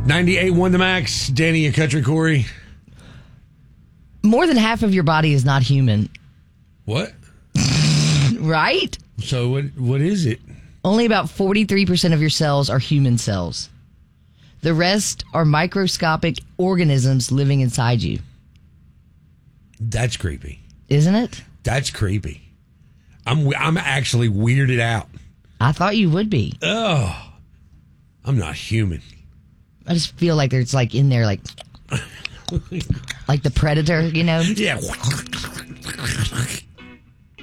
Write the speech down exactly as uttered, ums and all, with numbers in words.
ninety-eight won the max. Danny, a country Corey. More than half of your body is not human. What? Right? So what? What is it? Only about forty-three percent of your cells are human cells. The rest are microscopic organisms living inside you. That's creepy. Isn't it? That's creepy. I'm I'm actually weirded out. I thought you would be. Oh, I'm not human. I just feel like there's like in there like like the Predator, you know? Yeah.